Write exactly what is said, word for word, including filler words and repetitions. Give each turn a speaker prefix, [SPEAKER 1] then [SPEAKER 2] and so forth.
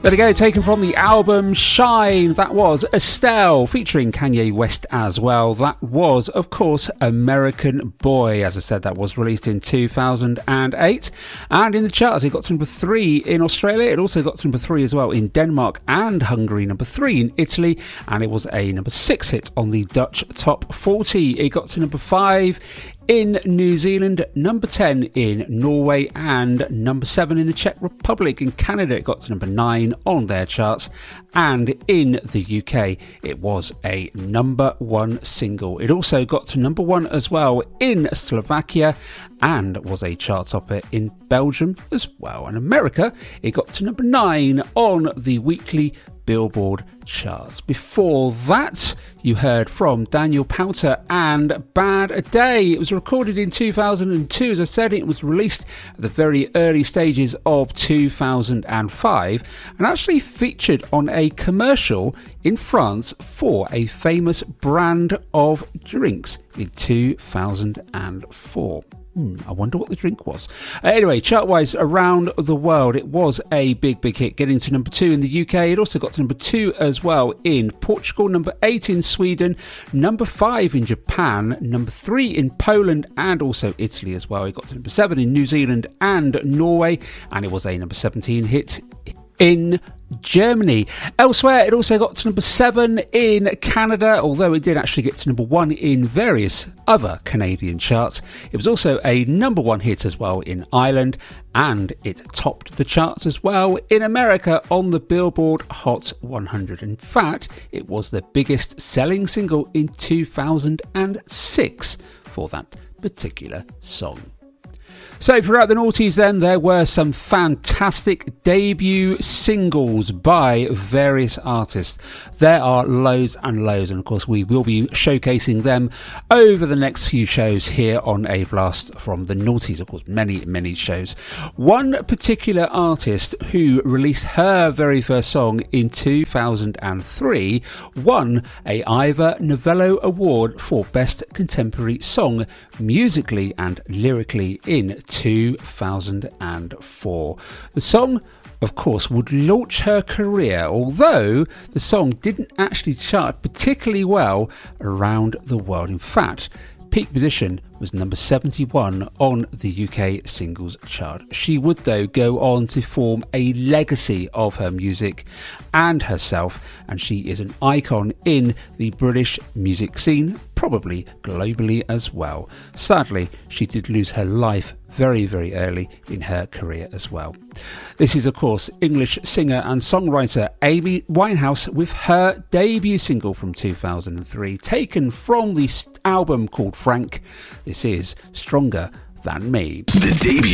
[SPEAKER 1] There we go, taken from the album Shine. That was Estelle, featuring Kanye West as well. That was, of course, American Boy. As I said, that was released in two thousand eight. And in the charts, it got to number three in Australia. It also got to number three as well in Denmark and Hungary, number three in Italy. And it was a number six hit on the Dutch Top forty. It got to number five in New Zealand, number ten in Norway, and number seven in the Czech Republic. In Canada, it got to number nine on their charts, and in the U K, it was a number one single. It also got to number one as well in Slovakia, and was a chart topper in Belgium as well. And America, it got to number nine on the weekly Billboard charts. Before that, you heard from Daniel Powter and Bad Day. It was recorded in two thousand two. As I said, it was released at the very early stages of two thousand five and actually featured on a commercial in France for a famous brand of drinks in two thousand four. Hmm, I wonder what the drink was. Uh, anyway, chart-wise around the world, it was a big, big hit, getting to number two in the U K. It also got to number two as well in Portugal, number eight in Sweden, number five in Japan, number three in Poland, and also Italy as well. It got to number seven in New Zealand and Norway, and it was a number seventeen hit in Germany. Elsewhere, it also got to number seven in Canada, although it did actually get to number one in various other Canadian charts. It was also a number one hit as well in Ireland, and it topped the charts as well in America on the Billboard Hot one hundred. In fact, it was the biggest selling single in two thousand six for that particular song. So throughout the noughties then, there were some fantastic debut singles by various artists. There are loads and loads, and of course we will be showcasing them over the next few shows here on A Blast from the noughties. Of course, many, many shows. One particular artist who released her very first song in two thousand three won a Ivor Novello Award for Best Contemporary Song, musically and lyrically, in two thousand four. The song, of course, would launch her career, although the song didn't actually chart particularly well around the world. In fact, peak position was number seventy-one on the U K singles chart. She would, though, go on to form a legacy of her music and herself, and she is an icon in the British music scene, probably globally as well. Sadly, she did lose her life very, very early in her career as well. This is, of course, English singer and songwriter Amy Winehouse with her debut single from two thousand three, taken from the album called Frank. This is Stronger Than Me.
[SPEAKER 2] The debut.